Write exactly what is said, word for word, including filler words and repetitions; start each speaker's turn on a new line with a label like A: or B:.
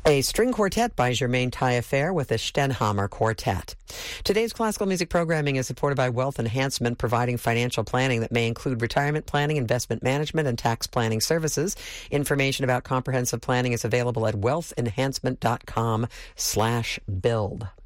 A: A string quartet by Germaine Taillefer with the Stenhamer Quartet. Today's classical music programming is supported by Wealth Enhancement, providing financial planning that may include retirement planning, investment management, and tax planning services. Information about comprehensive planning is available at wealth enhancement dot com slash build.